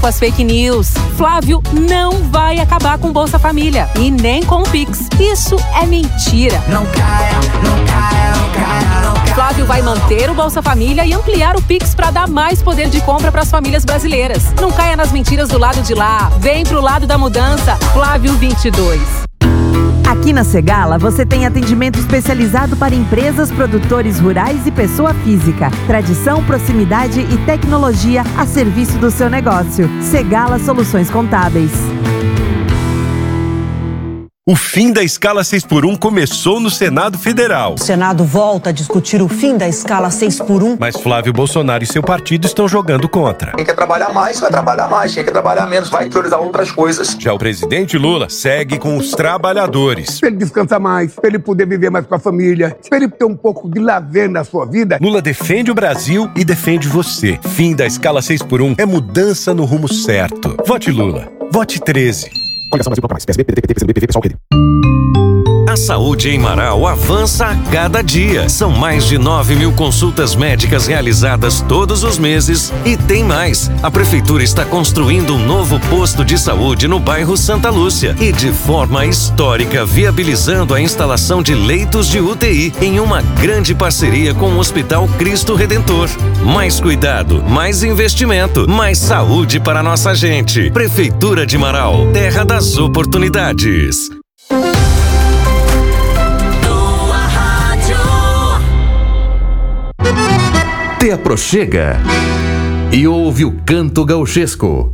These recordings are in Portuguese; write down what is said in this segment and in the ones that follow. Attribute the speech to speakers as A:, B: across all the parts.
A: Com as fake news, Flávio não vai acabar com Bolsa Família e nem com o Pix. Isso é mentira.
B: Não caia, não caia, não caia, não caia.
A: Flávio vai manter o Bolsa Família e ampliar o Pix para dar mais poder de compra para as famílias brasileiras. Não caia nas mentiras do lado de lá. Vem pro lado da mudança. Flávio 22.
C: Aqui na Segala você tem atendimento especializado para empresas, produtores rurais e pessoa física. Tradição, proximidade e tecnologia a serviço do seu negócio. Segala Soluções Contábeis.
D: O fim da escala 6x1 começou no Senado Federal.
E: O Senado volta a discutir o fim da escala 6x1.
D: Mas Flávio Bolsonaro e seu partido estão jogando contra.
F: Quem quer trabalhar mais, vai trabalhar mais. Quem quer trabalhar menos, vai priorizar outras coisas.
D: Já o presidente Lula segue com os trabalhadores.
G: Pra ele descansar mais, pra ele poder viver mais com a família, pra ele ter um pouco de lazer na sua vida.
D: Lula defende o Brasil e defende você. Fim da escala 6x1 é mudança no rumo certo. Vote Lula. Vote 13.
H: A saúde em Marau avança a cada dia. São mais de 9.000 consultas médicas realizadas todos os meses e tem mais. A Prefeitura está construindo um novo posto de saúde no bairro Santa Lúcia e de forma histórica viabilizando a instalação de leitos de UTI em uma grande parceria com o Hospital Cristo Redentor. Mais cuidado, mais investimento, mais saúde para nossa gente. Prefeitura de Marau, terra das oportunidades.
I: Te aproxega e ouve o canto gauchesco.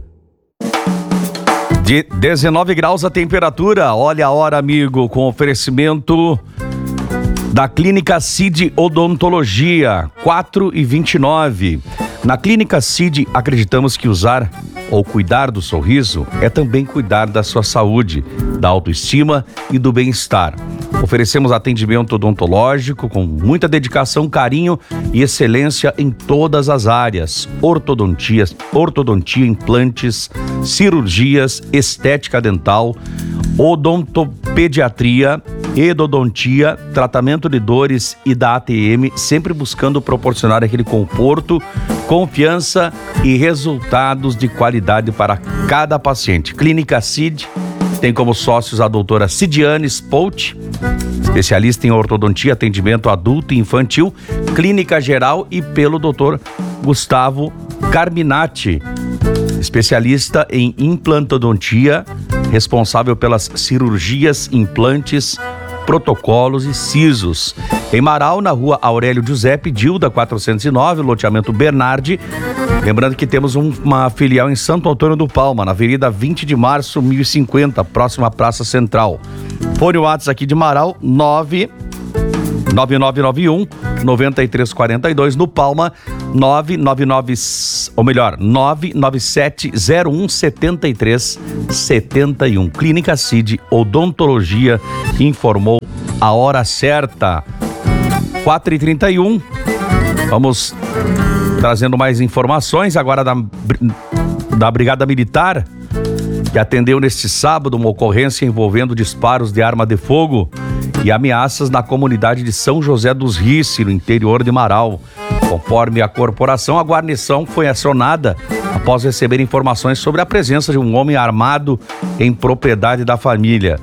J: De 19 graus a temperatura, olha a hora, amigo, com oferecimento da Clínica Cid Odontologia, 4h29. Na Clínica Cid, acreditamos que usar ou cuidar do sorriso é também cuidar da sua saúde, da autoestima e do bem-estar. Oferecemos atendimento odontológico com muita dedicação, carinho e excelência em todas as áreas: ortodontia, implantes, cirurgias, estética dental, odontopediatria, endodontia, tratamento de dores e da ATM, sempre buscando proporcionar aquele conforto, confiança e resultados de qualidade para cada paciente. Clínica Cid tem como sócios a doutora Cidiane Spout, especialista em ortodontia, atendimento adulto e infantil, clínica geral, e pelo doutor Gustavo Carminati, especialista em implantodontia, responsável pelas cirurgias, implantes, protocolos e sisos. Em Marau, na rua Aurélio Giuseppe Dilda 409, loteamento Bernardi. Lembrando que temos uma filial em Santo Antônio do Palma, na Avenida 20 de Março, 1050, próxima à Praça Central. Fone WhatsApp aqui de Marau, 99991-9342, no Palma, 997017371. Clínica Cid Odontologia informou a hora certa, 4h31. Vamos trazendo mais informações agora da Brigada Militar, que atendeu neste sábado uma ocorrência envolvendo disparos de arma de fogo e ameaças na comunidade de São José dos Rice, no interior de Marau. Conforme a corporação, a guarnição foi acionada após receber informações sobre a presença de um homem armado em propriedade da família.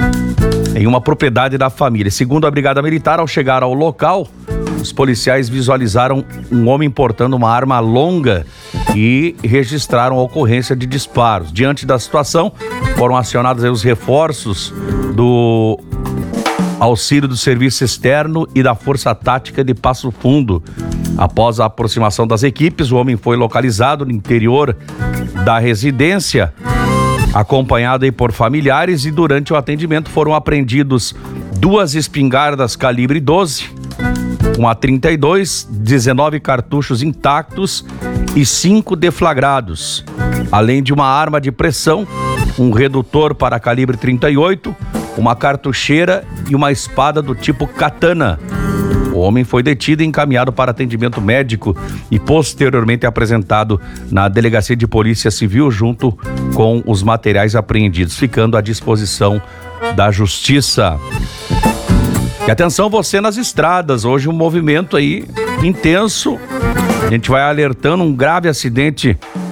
J: Segundo a Brigada Militar, ao chegar ao local, os policiais visualizaram um homem portando uma arma longa e registraram a ocorrência de disparos. Diante da situação, foram acionados os reforços do auxílio do Serviço Externo e da Força Tática de Passo Fundo. Após a aproximação das equipes, o homem foi localizado no interior da residência, acompanhado aí por familiares, e durante o atendimento foram apreendidos 2 espingardas calibre 12, uma 32, 19 cartuchos intactos e 5 deflagrados, além de uma arma de pressão, um redutor para calibre 38, uma cartucheira e uma espada do tipo katana. O homem foi detido e encaminhado para atendimento médico e posteriormente apresentado na Delegacia de Polícia Civil junto com os materiais apreendidos, ficando à disposição da Justiça. E atenção você nas estradas, hoje um movimento aí intenso. A gente vai alertando um grave acidente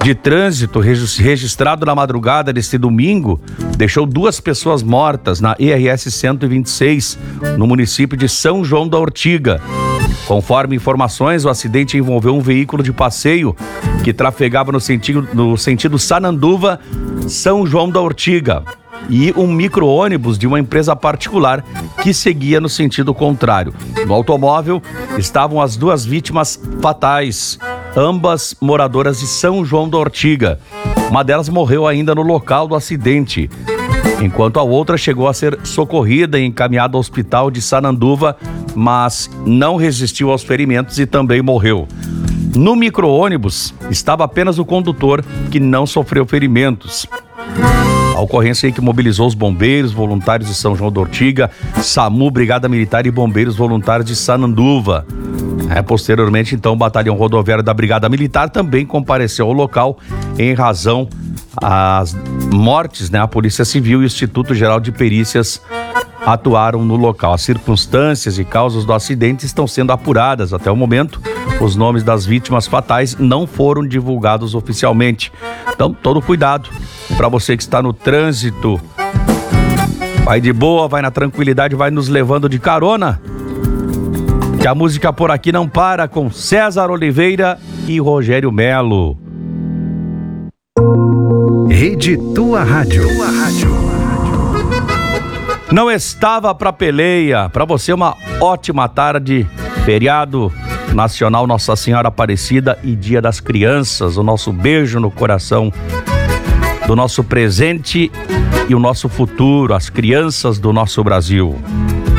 J: de trânsito registrado na madrugada deste domingo deixou 2 pessoas mortas na ERS 126, no município de São João da Ortiga. Conforme informações, o acidente envolveu um veículo de passeio que trafegava no sentido Sananduva, São João da Ortiga, e um micro-ônibus de uma empresa particular que seguia no sentido contrário. No automóvel estavam as 2 vítimas fatais, ambas moradoras de São João da Ortiga. Uma delas morreu ainda no local do acidente, enquanto a outra chegou a ser socorrida e encaminhada ao hospital de Sananduva, mas não resistiu aos ferimentos e também morreu. No micro-ônibus estava apenas o condutor, que não sofreu ferimentos. A ocorrência aí que mobilizou os bombeiros voluntários de São João da Ortiga, SAMU, Brigada Militar e bombeiros voluntários de Sananduva. Posteriormente, então, o batalhão rodoviário da Brigada Militar também compareceu ao local em razão às mortes, A Polícia Civil e o Instituto Geral de Perícias atuaram no local. As circunstâncias e causas do acidente estão sendo apuradas até o momento. Os nomes das vítimas fatais não foram divulgados oficialmente. Então, todo cuidado para você que está no trânsito. Vai de boa, vai na tranquilidade, vai nos levando de carona. Que a música por aqui não para, com César Oliveira e Rogério Melo.
I: Rede Tua Rádio.
J: Não estava pra peleia. Para você, uma ótima tarde. Feriado nacional Nossa Senhora Aparecida e Dia das Crianças. O nosso beijo no coração do nosso presente e o nosso futuro, as crianças do nosso Brasil.